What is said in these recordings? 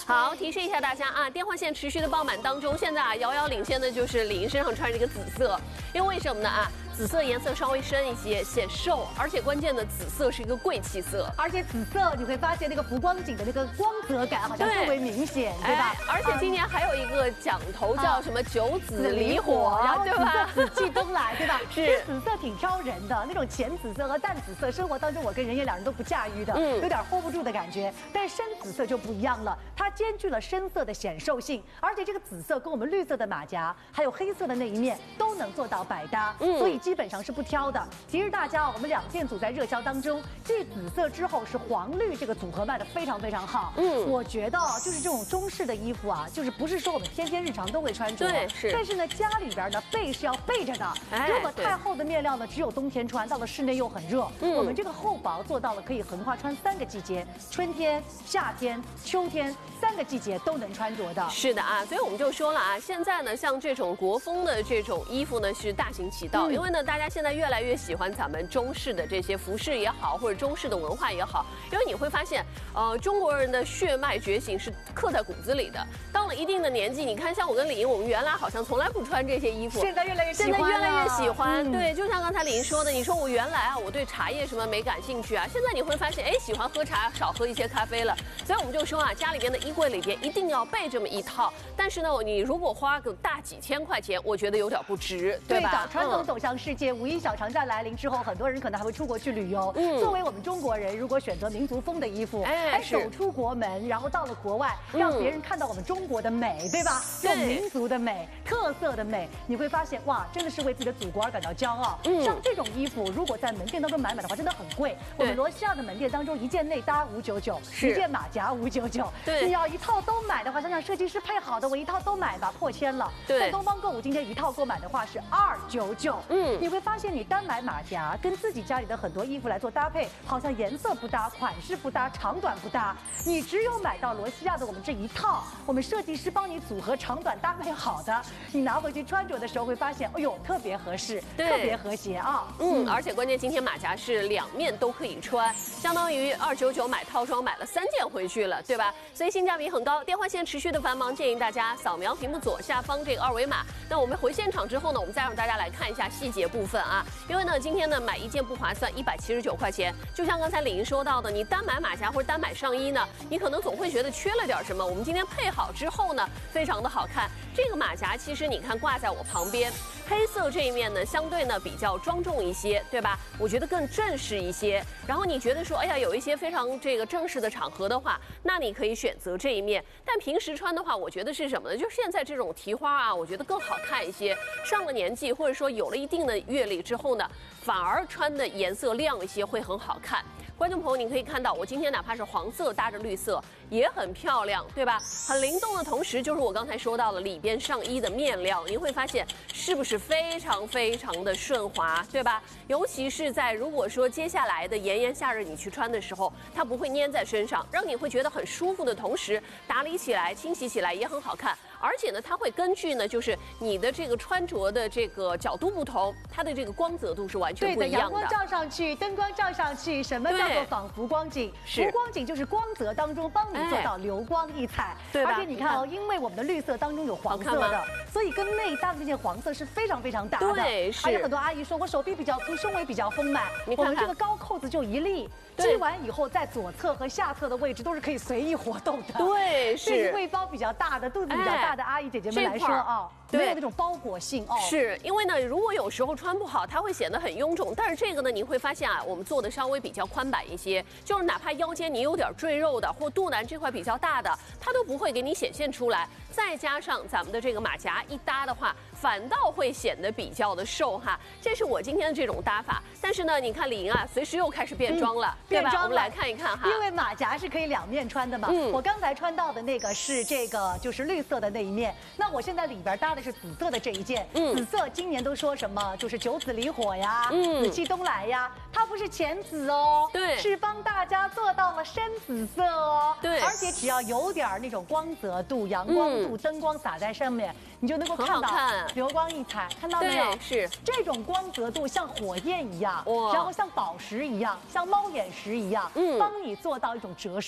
好，提示一下大家啊，电话线持续的爆满当中，现在啊遥遥领先的就是李莹身上穿着这个紫色，因为为什么呢啊？紫色颜色稍微深一些，显瘦，而且关键的紫色是一个贵气色， 而且紫色你会发现那个浮光景的那个光泽感好像更为明显，对吧？ 而且今年还有一个奖头叫什么九紫离火， 然后对吧？ 紫气东来，对吧？ 是紫色挺挑人的，那种浅紫色和淡紫色，生活当中我跟任烨两人都不驾驭的，有点 hold 不住的感觉。但是深紫色就不一样了，它兼具了深色的显瘦性，而且这个紫色跟我们绿色的马甲还有黑色的那一面都能做到百搭，所以基本上是不挑的。提示大家，我们2件组在热销当中，继紫色之后是黄绿这个组合卖的非常非常好。我觉得就是这种中式的衣服啊，就是不是说我们天天日常都会穿着， 对，是。 但是呢，家里边呢备是要备着的。如果太厚的面料呢，只有冬天穿，到了室内又很热。我们这个厚薄做到了可以横跨穿3个季节，春天、夏天、秋天3个季节都能穿着的。 是的啊，所以我们就说了啊，现在呢，像这种国风的这种衣服呢是大行其道，因为呢，大家现在越来越喜欢咱们中式的这些服饰也好，或者中式的文化也好，因为你会发现，中国人的血脉觉醒是刻在骨子里的。到了一定的年纪，你看像我跟李莹，我们原来好像从来不穿这些衣服， 现在越来越喜欢。 对，就像刚才李莹说的，你说我原来啊，我对茶叶什么没感兴趣啊，现在你会发现，哎，喜欢喝茶，少喝一些咖啡了。所以我们就说啊，家里边的衣柜里边一定要备这么一套。但是呢，你如果花个大几千块钱，我觉得有点不值，对吧？ 对的，传统走向世界，五一小长假来临之后，很多人可能还会出国去旅游。作为我们中国人，如果选择民族风的衣服，走出国门，然后到了国外，让别人看到我们中国的美，对吧？有民族的美、特色的美，你会发现哇，真的是为自己的祖国而感到骄傲。像这种衣服，如果在门店当中买的话，真的很贵。我们罗西亚的门店当中，1件内搭599，1件马甲599。对，你要一套都买的话，想想设计师配好的，我一套都买吧，破千了。在东方购物今天一套购买的话是299。你会发现你单买马甲跟自己家里的很多衣服来做搭配，好像颜色不搭、款式不搭、长短不搭。你只有买到罗西亚的我们这一套，我们设计师帮你组合长短搭配好的，你拿回去穿着的时候会发现，哎呦，特别合适，特别和谐啊。 而且关键今天马甲是2面都可以穿，相当于299买套装买了3件回去了，对吧？所以性价比很高。电话线持续的繁忙，建议大家扫描屏幕左下方这个2维码。那我们回现场之后呢，我们再让大家来看一下细节部分啊。因为呢，今天呢买1件不划算，179块钱。就像刚才李莹说到的，你单买马甲或者单买上衣呢，你可能总会觉得缺了点什么。我们今天配好之后呢，非常的好看。这个马甲其实你看挂在我旁边，黑色这一面呢，相对呢比较庄重一些，对吧？我觉得更正式一些。然后你觉得说，哎呀，有一些非常这个正式的场合的话，那你可以选择这一面。但平时穿的话，我觉得是什么呢？就是现在这种提花啊，我觉得更好看一些。上了年纪或者说有了一定的阅历之后呢，反而穿的颜色亮一些会很好看。观众朋友，你可以看到我今天哪怕是黄色搭着绿色也很漂亮，对吧？很灵动的同时，就是我刚才说到了里边上衣的面料，您会发现是不是非常非常的顺滑，对吧？尤其是在如果说接下来的炎炎夏日你去穿的时候，它不会粘在身上，让你会觉得很舒服的同时，打理起来、清洗起来也很好看。而且呢，它会根据呢，就是你的这个穿着的这个角度不同，它的这个光泽度是完全不一样的。 阳光照上去，灯光照上去，什么叫做仿浮光景？浮光景就是光泽当中帮你做到流光溢彩， 对吧？ 而且你看哦，因为我们的绿色当中有黄色的，所以跟内搭的这件黄色是非常非常搭的。 对，是。 而且很多阿姨说我手臂比较粗，胸围比较丰满，我们这个高扣子就一粒，系完以后在左侧和下侧的位置都是可以随意活动的。 对，是。 对于胃包比较大的、肚子比较大的阿姨姐姐们来说啊。没有那种包裹性哦， 是因为呢，如果有时候穿不好，它会显得很臃肿。但是这个呢，您会发现啊，我们做的稍微比较宽版一些，就是哪怕腰间你有点赘肉的，或肚腩这块比较大的，它都不会给你显现出来。再加上咱们的这个马甲一搭的话，反倒会显得比较的瘦哈。这是我今天的这种搭法。但是呢，你看李莹啊，随时又开始变装了，对吧？我们来看一看哈。 因为马甲是可以2面穿的嘛。我刚才穿到的那个是这个就是绿色的那一面，那我现在里边搭的是紫色的这一件。紫色今年都说什么就是九紫离火呀，紫气东来呀，它不是浅紫哦， 对， 是帮大家做到了深紫色哦。 对， 而且只要有点那种光泽度、阳光度、灯光洒在上面，你就能够看到流光溢彩，看到没有？ 是这种光泽度像火焰一样，然后像宝石一样，像猫眼石一样，帮你做到一种折射。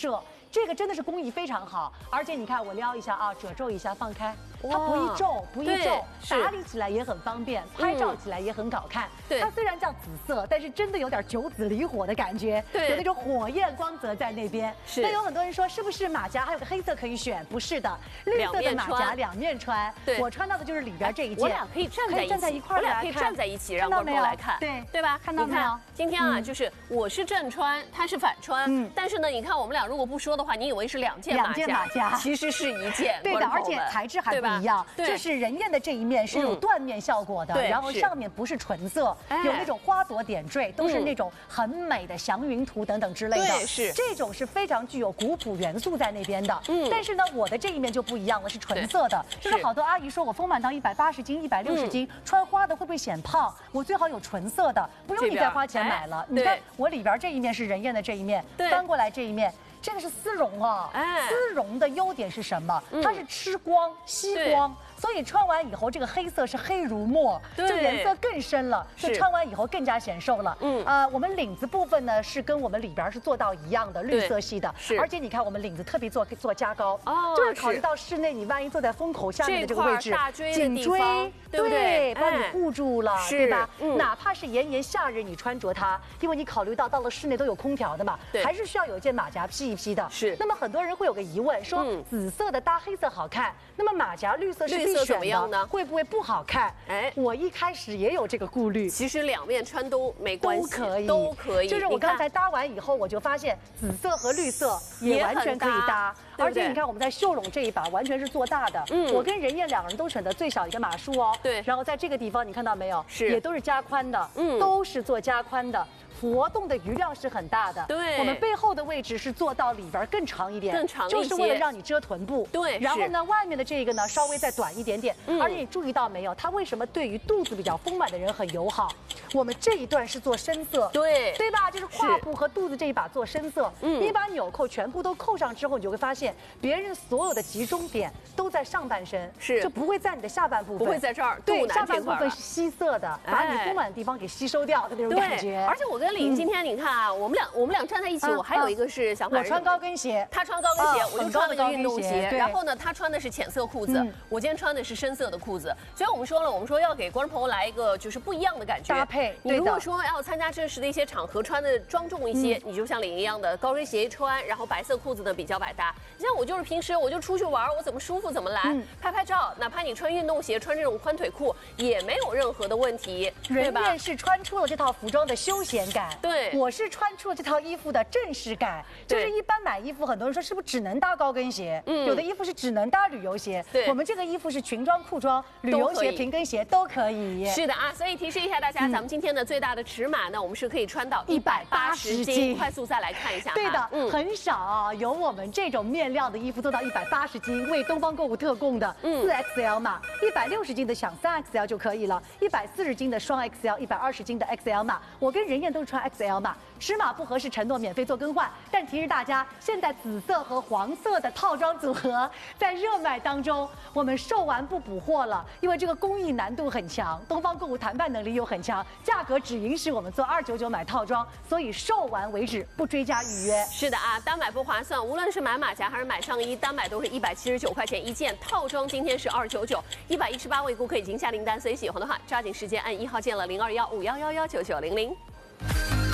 这个真的是工艺非常好，而且你看我撩一下啊，褶皱一下放开，它不易皱，不易皱，打理起来也很方便，拍照起来也很好看。它虽然叫紫色，但是真的有点九紫离火的感觉，有那种火焰光泽在那边。那有很多人说是不是马甲还有个黑色可以选？不是的，绿色的马甲两面穿。我穿到的就是里边这一件。 我俩可以站在一块儿，我俩可以站在一起让观众来看，对吧？ 看到没有？ 今天啊，就是我是正穿，他是反穿，但是呢，你看我们俩如果不说的话，你以为是两件马甲，其实是一件。 对的，而且材质还不一样，就是人艳的这一面是有缎面效果的，然后上面不是纯色，有那种花朵点缀，都是那种很美的祥云图等等之类的。 对，是这种是非常具有古朴元素在那边的。但是呢，我的这一面就不一样了，是纯色的。就是好多阿姨说我丰满到180斤、160斤，穿花的会不会显胖？我最好有纯色的，不用你再花钱买了。你看我里边这一面是人艳的这一面，翻过来这一面。这个是丝绒啊，丝绒的优点是什么？它是吃光、吸光，所以穿完以后这个黑色是黑如墨，就颜色更深了，就穿完以后更加显瘦了。我们领子部分呢是跟我们里边是做到一样的绿色系的，而且你看我们领子特别做加高，就是考虑到室内你万一坐在风口下面的这个位置，颈椎对不对？帮你护住了，对吧？哪怕是炎炎夏日你穿着它，因为你考虑到了室内都有空调的嘛，还是需要有一件马甲披一披的。是。那么很多人会有个疑问，说紫色的搭黑色好看，那么马甲绿色是必选的，会不会不好看？我一开始也有这个顾虑。 其实两面穿都没关系， 都可以。就是我刚才搭完以后，我就发现紫色和绿色也完全可以搭。而且你看我们在秀拢这一把完全是做大的，我跟任燕两个人都选择最小一个码数哦。对。然后在这个地方你看到没有？也都是加宽的，都是做加宽的。活动的余量是很大的，对，我们背后的位置是做到里边更长一点，就是为了让你遮臀部，对。然后呢，外面的这个呢稍微再短一点点，而且你注意到没有，它为什么对于肚子比较丰满的人很友好？我们这一段是做深色，对吧？就是胯部和肚子这一把做深色，你把纽扣全部都扣上之后，你就会发现别人所有的集中点都在上半身，就不会在你的下半部分， 不会在这儿， 对，下半部分是稀色的，把你丰满的地方给吸收掉的那种感觉。 而且我跟李今天你看啊，我们俩站在一起，我还有一个是想法， 我穿高跟鞋， 他穿高跟鞋，我就穿了个运动鞋，然后呢，他穿的是浅色裤子，我今天穿的是深色的裤子，所以我们说了，我们说要给观众朋友来一个就是不一样的感觉搭配。 你如果说要参加正式的一些场合，穿的庄重一些，你就像李一样的高跟鞋一穿，然后白色裤子呢比较百搭。你像我就是平时我就出去玩，我怎么舒服怎么来，拍照，哪怕你穿运动鞋，穿这种宽腿裤也没有任何的问题，对吧？ 人面是穿出了这套服装的休闲感，对，我是穿出了这套衣服的正式感。就是一般买衣服，很多人说是不是只能搭高跟鞋？有的衣服是只能搭旅游鞋。对，我们这个衣服是裙装、裤装、旅游鞋、平跟鞋都可以。 是的啊，所以提示一下大家，咱们今天的最大的尺码呢，我们是可以穿到180斤。快速再来看一下， 对的，很少啊，有我们这种面料的衣服做到180斤，为东方购物特供的4XL 码，160斤的想3XL 就可以了，140斤的双 XL，120斤的 XL 码。我跟任燕都是穿 XL 码，尺码不合适承诺免费做更换。但提示大家，现在紫色和黄色的套装组合在热卖当中，我们售完不补货了，因为这个工艺难度很强，东方购物谈判能力又很强，价格只允许我们做299买套装，所以售完为止，不追加预约。 是的啊，单买不划算，无论是买马甲还是买上衣，单买都是179块钱一件，套装今天是299，118位顾客已经下订单，所以喜欢的话抓紧时间按1号键了，021511199900。